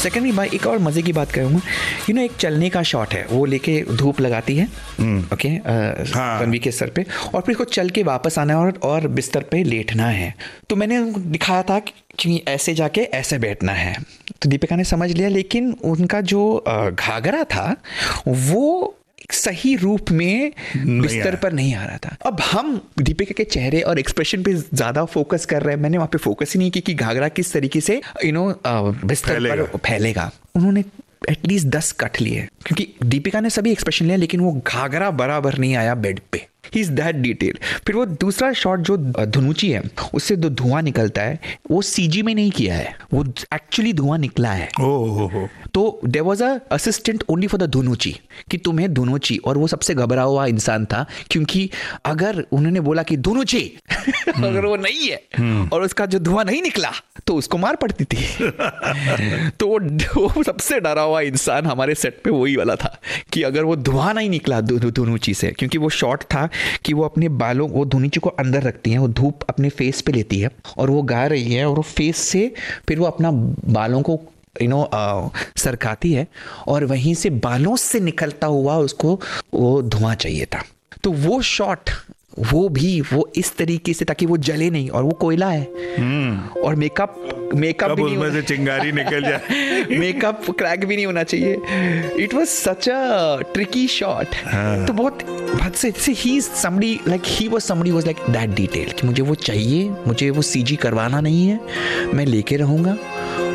Secondly भाई एक और मजे की बात करूँगा, एक चलने का शॉट है, वो लेके धूप लगाती है ओके रणवीर के सर पे, और फिर उसको चल के वापस आना है और बिस्तर पे लेटना है। तो मैंने उनको दिखाया था कि ऐसे जाके ऐसे बैठना है, तो दीपिका ने समझ लिया, लेकिन उनका जो घाघरा था वो सही रूप में बिस्तर पर नहीं आ रहा था। अब हम दीपिका के चेहरे और एक्सप्रेशन पे ज्यादा फोकस कर रहे हैं, मैंने वहां पे फोकस ही नहीं की कि घाघरा किस तरीके से बिस्तर पर फैलेगा। उन्होंने एटलीस्ट 10 कट लिए, क्योंकि दीपिका ने सभी एक्सप्रेशन लिया, लेकिन वो घाघरा बराबर नहीं आया बेड पे। He is that detail. फिर वो दूसरा शॉट जो धुनुची है, उससे जो धुआं निकलता है वो सीजी में नहीं किया है, वो एक्चुअली धुआं निकला है। तो there was a assistant only for the धुनुची, कि तुम्हें धुनुची, और वो सबसे घबरा हुआ इंसान था, क्योंकि अगर उन्होंने बोला कि धुनुची अगर वो नहीं है और उसका जो धुआं नहीं निकला तो उसको मार पड़ती थी। तो वो सबसे डरा हुआ इंसान हमारे सेट पे वही वाला था, कि अगर वो धुआं नहीं निकला धुनुची से, क्योंकि वो शॉट था कि वो अपने बालों, वो धुनुची को अंदर रखती है, वो धूप अपने फेस पे लेती है और वो गा रही है, और वो फेस से फिर वो अपना बालों को सरकाती है, और वहीं से बालों से निकलता हुआ उसको वो धुआं चाहिए था। तो वो शॉट वो इस तरीके से, ताकि वो जले नहीं, और वो कोयला है और मेकअप भी नहीं, उसमें से चिंगारी निकल जाए, मेकअप क्रैक भी नहीं होना चाहिए। It was such a tricky shot. तो बहुत से he is somebody like he was somebody was like that detail, कि मुझे वो चाहिए, मुझे वो सीजी करवाना नहीं है, मैं लेके रहूंगा।